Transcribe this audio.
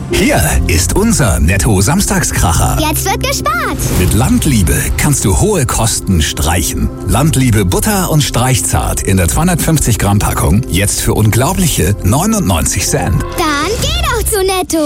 Hier ist unser Netto-Samstagskracher. Jetzt wird gespart. Mit Landliebe kannst du hohe Kosten streichen. Landliebe Butter und Streichzart in der 250 Gramm Packung jetzt für unglaubliche 99 Cent. Dann geh doch zu Netto.